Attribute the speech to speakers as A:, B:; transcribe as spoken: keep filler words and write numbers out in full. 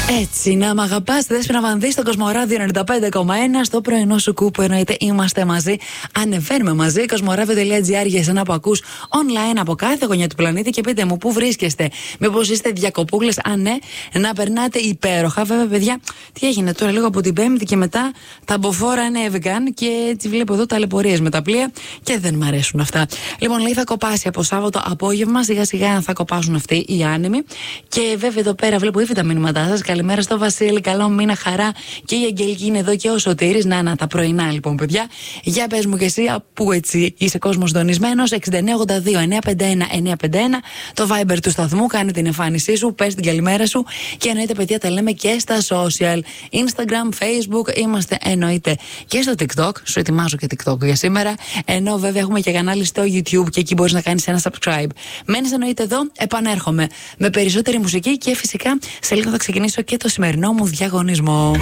A: Έτσι, να μ' αγαπάς, Δέσποινα Βανδύ στο Κοσμοράδιο ενενήντα πέντε κόμμα ένα. Στο πρωινό σου κούπο εννοείται είμαστε μαζί. Ανεβαίνουμε μαζί. Κοσμοράδιο τελεία τζι άρ για εσένα που ακούς online από κάθε γωνιά του πλανήτη. Και πείτε μου, πού βρίσκεστε, μήπως είστε διακοπούλες? Αν ναι, να περνάτε υπέροχα. Βέβαια, παιδιά, τι έγινε τώρα, λίγο από την Πέμπτη και μετά τα μποφόρ ανέβηκαν. Και έτσι βλέπω εδώ ταλαιπωρίες με τα πλοία και δεν μ' αρέσουν αυτά. Λοιπόν, λέει θα κοπάσει από Σάββατο απόγευμα. Σιγά σιγά θα κοπάσουν αυτοί οι άνεμοι. Και βέβαια εδώ πέρα βλέπω ήδη τα μηνύματά σας. Καλημέρα στο Βασίλη, καλό μήνα, χαρά. Και η Αγγελική είναι εδώ και ο Σωτήρης. Να, να, τα πρωινά λοιπόν, παιδιά. Για πες μου και εσύ, που έτσι είσαι κόσμος δονισμένος. εξήντα εννέα ογδόντα δύο εννιακόσια πενήντα ένα εννιακόσια πενήντα ένα. Το Viber του σταθμού, κάνει την εμφάνισή σου, πες την καλημέρα σου. Και εννοείται, παιδιά, τα λέμε και στα social. Instagram, Facebook, είμαστε εννοείται και στο TikTok. Σου ετοιμάζω και TikTok για σήμερα. Ενώ βέβαια έχουμε και κανάλι στο YouTube και εκεί μπορείς να κάνεις ένα subscribe. Μένεις εννοείται εδώ, επανέρχομαι με περισσότερη μουσική και φυσικά σε λίγο θα ξεκινήσω και το σημερινό μου διαγωνισμό.